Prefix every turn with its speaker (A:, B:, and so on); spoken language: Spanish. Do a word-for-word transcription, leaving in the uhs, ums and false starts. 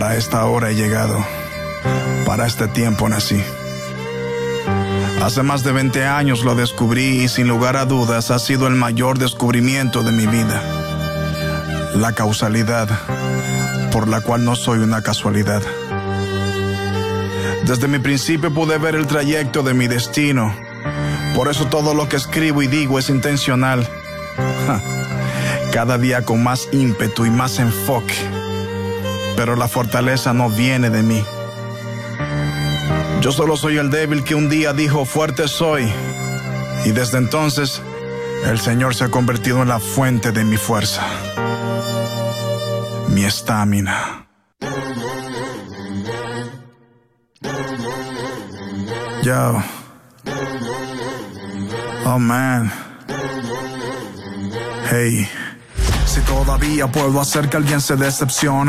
A: Para esta hora he llegado. Para este tiempo nací. Hace más de veinte años lo descubrí y sin lugar a dudas ha sido el mayor descubrimiento de mi vida. La causalidad, por la cual no soy una casualidad. Desde mi principio pude ver el trayecto de mi destino. Por eso todo lo que escribo y digo es intencional. Ja. Cada día con más ímpetu y más enfoque. Pero la fortaleza no viene de mí. Yo solo soy el débil que un día dijo fuerte soy. Y desde entonces el Señor se ha convertido en la fuente de mi fuerza. Mi estamina. Yo. Oh man. Hey. Si todavía puedo hacer que alguien se decepcione,